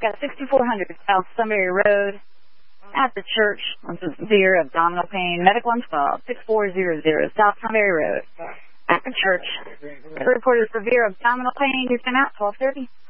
Got 6400 South Sunbury Road at the church. This is severe abdominal pain. Medical installed. 6400 South Sunbury Road at the church. Reported severe abdominal pain. You sent out 12:30.